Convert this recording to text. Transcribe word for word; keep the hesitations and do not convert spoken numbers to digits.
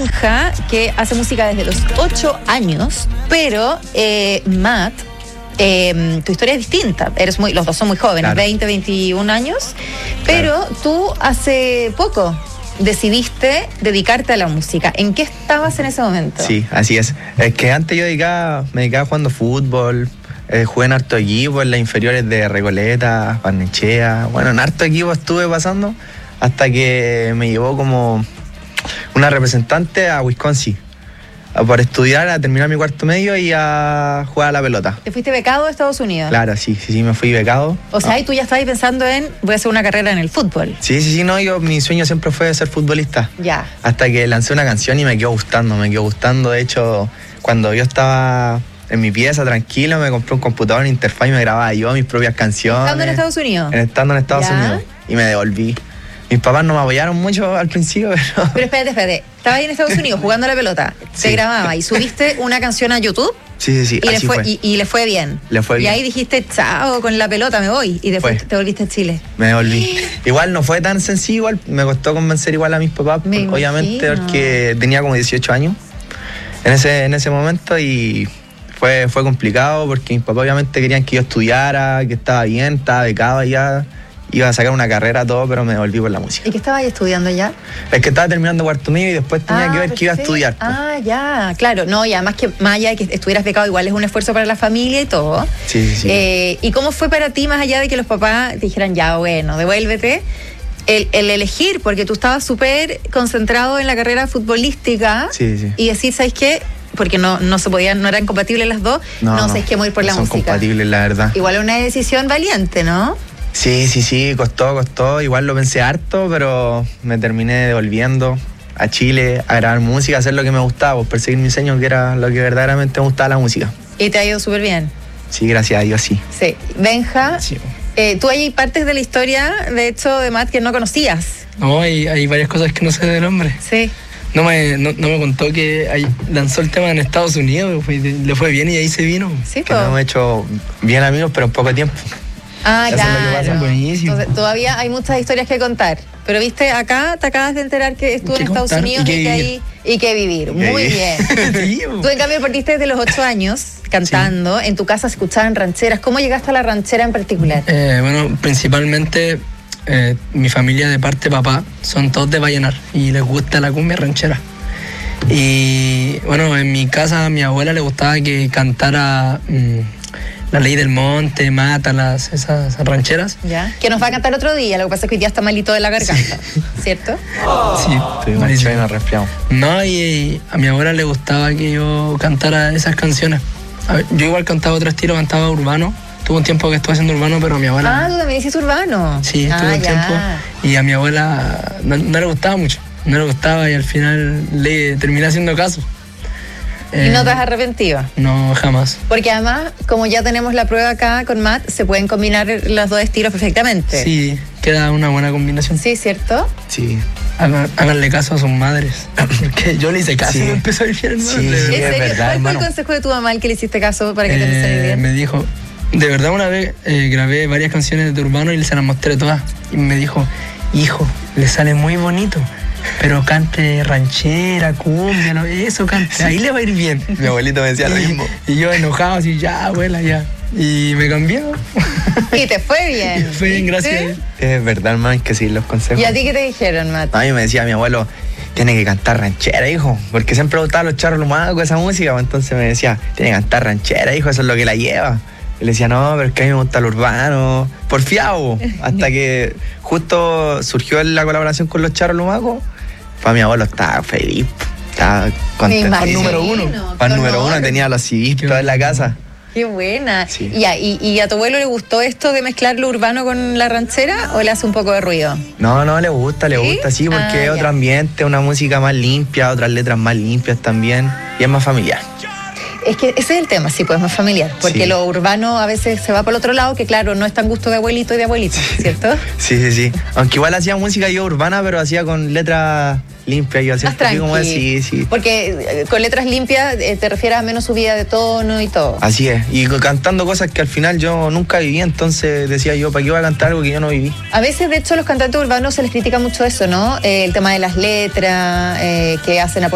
Benja, que hace música desde los ocho años, pero eh, Matt, eh, tu historia es distinta. Eres muy, los dos son muy jóvenes, claro. veinte, veintiún años, pero claro. tú hace poco decidiste dedicarte a la música. ¿En qué estabas en ese momento? Sí, así es. Es que antes yo dedicaba, me dedicaba jugando fútbol, eh, jugué en harto equipo, en las inferiores de Recoleta, Barnechea. Bueno, en harto equipo estuve pasando hasta que me llevó como una representante a Wisconsin por estudiar, a terminar mi cuarto medio y a jugar a la pelota. ¿Te fuiste becado a Estados Unidos? Claro, sí, sí, sí, me fui becado. O sea, y tú ya estabas pensando en, voy a hacer una carrera en el fútbol. Sí, sí, sí, no, yo, mi sueño siempre fue ser futbolista. Ya. Hasta que lancé una canción y me quedó gustando, me quedó gustando. De hecho, cuando yo estaba en mi pieza tranquilo, me compré un computador en interfaz y me grababa yo mis propias canciones. ¿Estando en Estados Unidos? En, estando en Estados ¿Ya? Unidos. Y me devolví. Mis papás no me apoyaron mucho al principio, pero... Pero espérate, espérate. Estabas ahí en Estados Unidos jugando a la pelota. Sí. Te grababa y subiste una canción a YouTube. Sí, sí, sí. Y, así le fue, fue. Y, y le fue bien. Le fue bien. Y ahí dijiste, chao, con la pelota me voy. Y después fue. Te volviste a Chile. Me devolví. Igual no fue tan sencillo, igual me costó convencer igual a mis papás, me obviamente, imagino. Porque tenía como dieciocho años en ese, en ese momento y fue, fue complicado porque mis papás obviamente querían que yo estudiara, que estaba bien, estaba becado allá. Iba a sacar una carrera, todo, pero me devolví por la música. ¿Y qué estabas estudiando ya? Es que estaba terminando cuarto medio y después tenía ah, que ver qué iba a estudiar. Pues. Ah, ya, claro. No, y además que más allá de que estuvieras becado, igual es un esfuerzo para la familia y todo. Sí, sí, sí. Eh, ¿Y cómo fue para ti, más allá de que los papás te dijeran, ya, bueno, devuélvete, el, el elegir, porque tú estabas súper concentrado en la carrera futbolística sí, sí. y decir, ¿sabes qué? Porque no, no se podían, no eran compatibles las dos, no, no, no sabes qué, voy a ir por no la son música. Son compatibles, la verdad. Igual es una decisión valiente, ¿no? Sí, sí, sí, costó, costó. Igual lo pensé harto, pero me terminé devolviendo a Chile a grabar música, a hacer lo que me gustaba, pues perseguir mi sueño, que era lo que verdaderamente me gustaba, la música. ¿Y te ha ido súper bien? Sí, gracias a Dios, sí. Sí. Benja, sí. Eh, tú hay partes de la historia, de hecho, de Matt, que no conocías. No, hay, hay varias cosas que no sé del hombre. Sí. No me, no, no me contó que hay, lanzó el tema en Estados Unidos, fue, le fue bien y ahí se vino. Sí, que nos hemos hecho bien amigos, pero en poco tiempo. Ah, eso claro. Buenísimo. Entonces, todavía hay muchas historias que contar. Pero viste, acá te acabas de enterar que estuvo en Estados contar? Unidos y, y que hay y que vivir. Y que Muy vivir. bien. Tú, en cambio, partiste desde los ocho años cantando. Sí. En tu casa se escuchaban rancheras. ¿Cómo llegaste a la ranchera en particular? Eh, bueno, principalmente eh, mi familia de parte de papá son todos de Vallenar y les gusta la cumbia ranchera. Y bueno, en mi casa a mi abuela le gustaba que cantara mmm, La Ley del Monte, Mátalas, esas, esas rancheras. Ya. Que nos va a cantar otro día, lo que pasa es que hoy día está malito de la garganta, sí. ¿Cierto? Oh. Sí, estoy malito y nos resfriamos. No, y, y a mi abuela le gustaba que yo cantara esas canciones. A ver, yo igual cantaba otro estilo, cantaba urbano. Tuve un tiempo que estuve haciendo urbano, pero a mi abuela... Ah, tú también hiciste urbano. Sí, estuve ah, un ya. tiempo. Y a mi abuela no, no le gustaba mucho. No le gustaba y al final le terminé haciendo caso. ¿Y eh, no te has arrepentido? No, jamás. Porque además, como ya tenemos la prueba acá con Matt, se pueden combinar los dos estilos perfectamente. Sí, queda una buena combinación. Sí, ¿cierto? Sí. Hagan, háganle caso a sus madres. Porque yo le hice caso sí. y me empezó a ir bien. Sí, ¿En sí, serio? es verdad, ¿Cuál hermano. fue el consejo de tu mamá al que le hiciste caso para que eh, te empezara a ir bien? Me dijo, de verdad una vez eh, grabé varias canciones de urbano y se las mostré todas. Y me dijo, hijo, le sale muy bonito. Pero cante ranchera, cumbia, no, eso cante, sí. Ahí le va a ir bien. Mi abuelito me decía y, lo mismo. Y yo enojado, así, ya, abuela, ya. Y me cambió. Y te fue bien. Y fue bien, gracias. ¿Sí? Es verdad, hermano, hay que seguir los consejos. ¿Y a ti qué te dijeron, Matt? A mí me decía mi abuelo, tiene que cantar ranchera, hijo. Porque siempre me gustaban los charros lumacos, esa música. Entonces me decía, tiene que cantar ranchera, hijo, eso es lo que la lleva. Y le decía, no, pero es que a mí me gusta el urbano. Porfiado. Hasta que justo surgió la colaboración con los charros lumacos. Pues mi abuelo estaba feliz, estaba contento. Fan número uno. Fan número uno, tenía los C Ds toda en la casa. Qué buena. Sí. ¿Y, a, y, ¿Y a tu abuelo le gustó esto de mezclar lo urbano con la ranchera o le hace un poco de ruido? No, no, le gusta, le ¿Sí? gusta, sí, porque ah, es otro ya. ambiente, una música más limpia, otras letras más limpias también, y es más familiar. Es que ese es el tema, sí, pues más familiar, porque sí. lo urbano a veces se va por el otro lado, que claro, no es tan gusto de abuelito y de abuelita, ¿cierto? Sí, sí, sí. Aunque igual hacía música yo urbana, pero hacía con letras limpias, yo hacía más como así, sí. Porque eh, con letras limpias eh, te refieres a menos subida de tono y todo. Así es, y cantando cosas que al final yo nunca viví, entonces decía yo, ¿para qué voy a cantar algo que yo no viví? A veces, de hecho, a los cantantes urbanos se les critica mucho eso, ¿no? Eh, el tema de las letras, eh, que hacen